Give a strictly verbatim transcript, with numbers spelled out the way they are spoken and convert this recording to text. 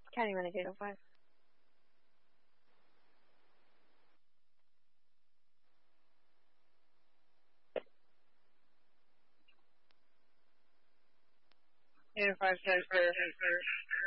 County Renegade oh five. eight oh five, sorry, sir.